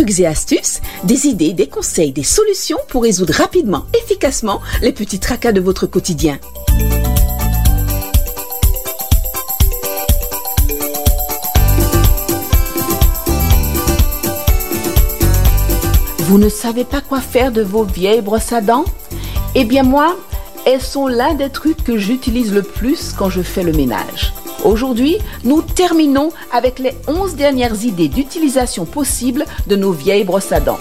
trucs et astuces, des idées, des conseils, des solutions pour résoudre rapidement, efficacement les petits tracas de votre quotidien. Vous ne savez pas quoi faire de vos vieilles brosses à dents? Eh bien moi, elles sont l'un des trucs que j'utilise le plus quand je fais le ménage. Aujourd'hui, nous terminons avec les 11 dernières idées d'utilisation possible de nos vieilles brosses à dents.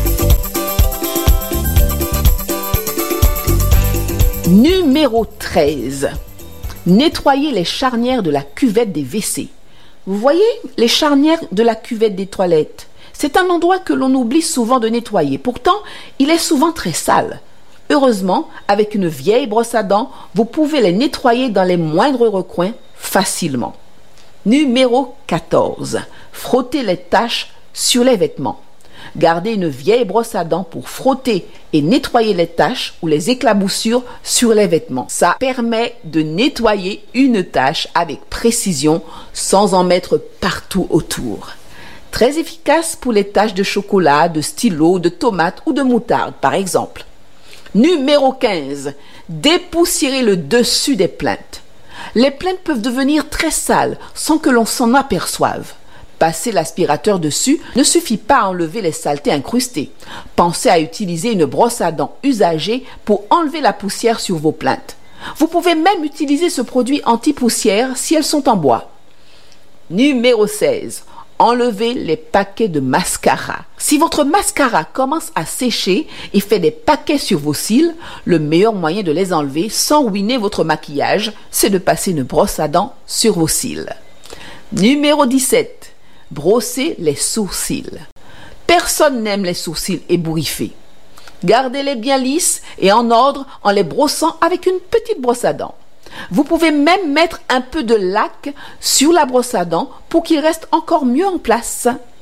Numéro 13. Nettoyer les charnières de la cuvette des WC. Vous voyez les charnières de la cuvette des toilettes? C'est un endroit que l'on oublie souvent de nettoyer. Pourtant, il est souvent très sale. Heureusement, avec une vieille brosse à dents, vous pouvez les nettoyer dans les moindres recoins facilement. Numéro 14. Frotter les taches sur les vêtements. Gardez une vieille brosse à dents pour frotter et nettoyer les taches ou les éclaboussures sur les vêtements. Ça permet de nettoyer une tache avec précision sans en mettre partout autour. Très efficace pour les taches de chocolat, de stylo, de tomates ou de moutarde par exemple. Numéro 15. Dépoussiérer le dessus des plinthes. Les plinthes peuvent devenir très sales sans que l'on s'en aperçoive. Passer l'aspirateur dessus ne suffit pas à enlever les saletés incrustées. Pensez à utiliser une brosse à dents usagée pour enlever la poussière sur vos plinthes. Vous pouvez même utiliser ce produit anti-poussière si elles sont en bois. Numéro 16. Enlevez les paquets de mascara. Si votre mascara commence à sécher et fait des paquets sur vos cils, le meilleur moyen de les enlever sans ruiner votre maquillage, c'est de passer une brosse à dents sur vos cils. Numéro 17. Brosser les sourcils. Personne n'aime les sourcils ébouriffés. Gardez-les bien lisses et en ordre en les brossant avec une petite brosse à dents. Vous pouvez même mettre un peu de lac sur la brosse à dents pour qu'il reste encore mieux en place.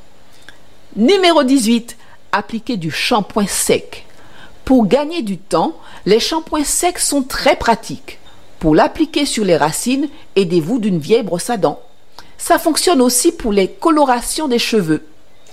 Numéro 18. Appliquer du shampoing sec. Pour gagner du temps, les shampoings secs sont très pratiques. Pour l'appliquer sur les racines, aidez-vous d'une vieille brosse à dents. Ça fonctionne aussi pour les colorations des cheveux.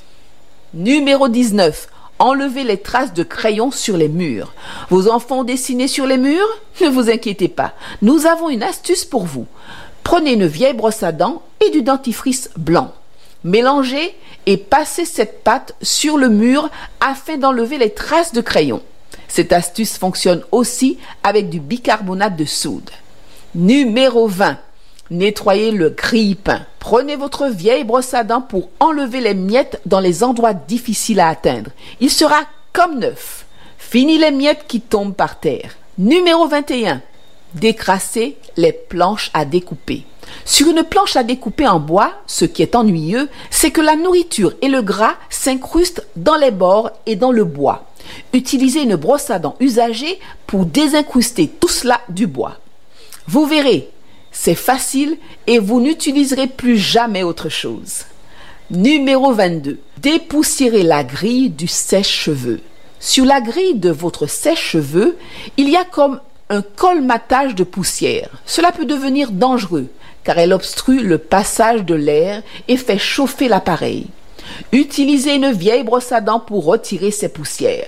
Numéro 19. Enlevez les traces de crayon sur les murs. Vos enfants ont dessiné sur les murs? Ne vous inquiétez pas, nous avons une astuce pour vous. Prenez une vieille brosse à dents et du dentifrice blanc. Mélangez et passez cette pâte sur le mur afin d'enlever les traces de crayon. Cette astuce fonctionne aussi avec du bicarbonate de soude. Numéro 20. Nettoyez le grille-pain. Prenez votre vieille brosse à dents pour enlever les miettes dans les endroits difficiles à atteindre. Il sera comme neuf. Fini les miettes qui tombent par terre. Numéro 21. Décrasser les planches à découper. Sur une planche à découper en bois, ce qui est ennuyeux, c'est que la nourriture et le gras s'incrustent dans les bords et dans le bois. Utilisez une brosse à dents usagée pour désincruster tout cela du bois. Vous verrez, c'est facile et vous n'utiliserez plus jamais autre chose. Numéro 22. Dépoussiérer la grille du sèche-cheveux. Sur la grille de votre sèche-cheveux, il y a comme un colmatage de poussière. Cela peut devenir dangereux car elle obstrue le passage de l'air et fait chauffer l'appareil. Utilisez une vieille brosse à dents pour retirer ces poussières.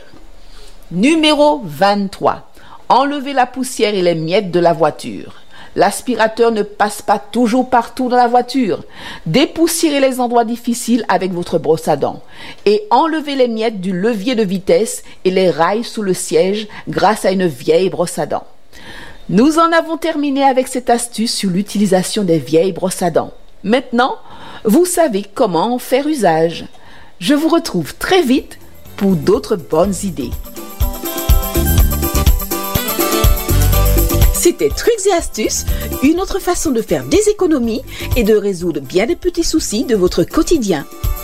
Numéro 23. Enlevez la poussière et les miettes de la voiture. L'aspirateur ne passe pas toujours partout dans la voiture. Dépoussiérez les endroits difficiles avec votre brosse à dents et enlevez les miettes du levier de vitesse et les rails sous le siège grâce à une vieille brosse à dents. Nous en avons terminé avec cette astuce sur l'utilisation des vieilles brosses à dents. Maintenant, vous savez comment en faire usage. Je vous retrouve très vite pour d'autres bonnes idées. C'était Trucs et Astuces, une autre façon de faire des économies et de résoudre bien des petits soucis de votre quotidien.